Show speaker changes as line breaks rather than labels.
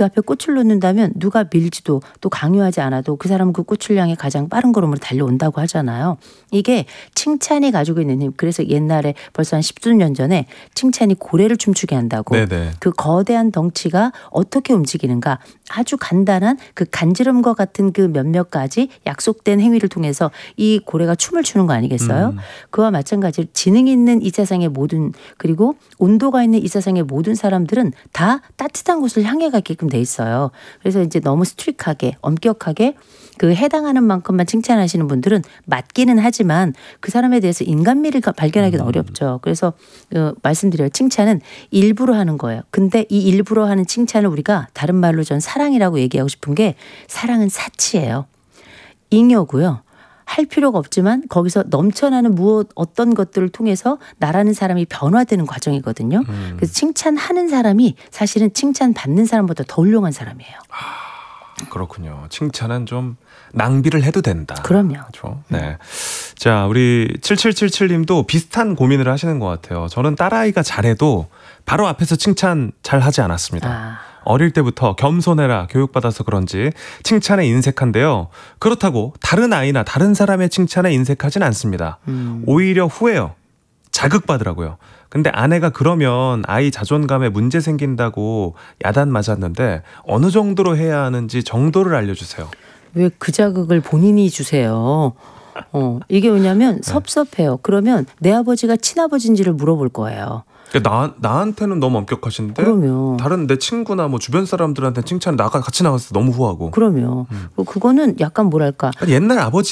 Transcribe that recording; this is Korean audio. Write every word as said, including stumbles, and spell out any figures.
그 앞에 꽃을 놓는다면 누가 밀지도 또 강요하지 않아도 그 사람은 그 꽃을 향해 가장 빠른 걸음으로 달려온다고 하잖아요. 이게 칭찬이 가지고 있는 힘. 그래서 옛날에 벌써 한 십수년 전에 칭찬이 고래를 춤추게 한다고.
네네.
그 거대한 덩치가 어떻게 움직이는가 아주 간단한 그 간지럼과 같은 그 몇몇 가지 약속된 행위를 통해서 이 고래가 춤을 추는 거 아니겠어요?
음.
그와 마찬가지로 지능이 있는 이 세상의 모든 그리고 온도가 있는 이 세상의 모든 사람들은 다 따뜻한 곳을 향해 가게끔 돼 있어요. 그래서 이제 너무 스트릭하게 엄격하게 그 해당하는 만큼만 칭찬하시는 분들은 맞기는 하지만 그 사람에 대해서 인간미를 발견하기는
음.
어렵죠. 그래서 어, 말씀드려요. 칭찬은 일부러 하는 거예요. 근데 이 일부러 하는 칭찬을 우리가 다른 말로 전 사랑이라고 얘기하고 싶은 게 사랑은 사치예요. 잉여고요. 할 필요가 없지만 거기서 넘쳐나는 무엇 어떤 것들을 통해서 나라는 사람이 변화되는 과정이거든요.
음.
그래서 칭찬하는 사람이 사실은 칭찬받는 사람보다 더 훌륭한 사람이에요.
그렇군요. 칭찬은 좀 낭비를 해도 된다.
그럼요.
그렇죠? 네. 자, 우리 칠칠칠칠님도 비슷한 고민을 하시는 것 같아요. 저는 딸아이가 잘해도 바로 앞에서 칭찬 잘 하지 않았습니다.
아.
어릴 때부터 겸손해라 교육받아서 그런지 칭찬에 인색한데요. 그렇다고 다른 아이나 다른 사람의 칭찬에 인색하진 않습니다.
음.
오히려 후회요. 자극받으라고요. 근데 아내가 그러면 아이 자존감에 문제 생긴다고 야단 맞았는데 어느 정도로 해야 하는지 정도를 알려주세요.
왜 그 자극을 본인이 주세요? 어, 이게 왜냐면 섭섭해요. 그러면 내 아버지가 친아버지인지를 물어볼 거예요.
나, 나한테는 너무 엄격하신데
그러면.
다른 내 친구나 뭐 주변 사람들한테 칭찬 나가 같이 나갔을 때 너무 후하고.
그러면
음.
그거는 약간 뭐랄까
아니, 옛날 아버지